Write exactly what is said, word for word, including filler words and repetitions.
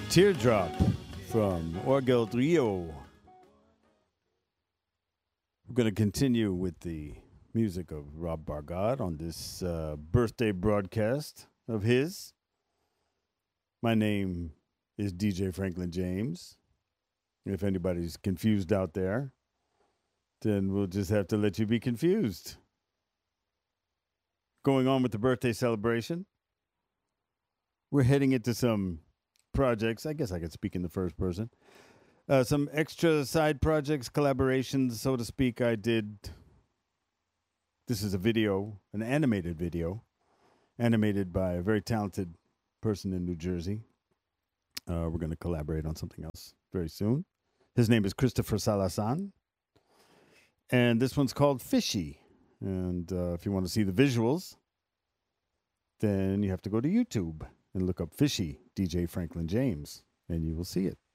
Teardrop from Orgel Rio. We're going to continue with the music of Rob Bargott on this uh, birthday broadcast of his. My name is D J Franklin James. If anybody's confused out there, then we'll just have to let you be confused. Going on with the birthday celebration, we're heading into some projects. I guess I could speak in the first person. Uh, some extra side projects, collaborations, so to speak. I did. This is a video, an animated video, animated by a very talented person in New Jersey. Uh, we're going to collaborate on something else very soon. His name is Christopher Salazan. And this one's called Fishy. And uh, if you want to see the visuals, then you have to go to YouTube and look up Fishy, D J Franklin James, and you will see it.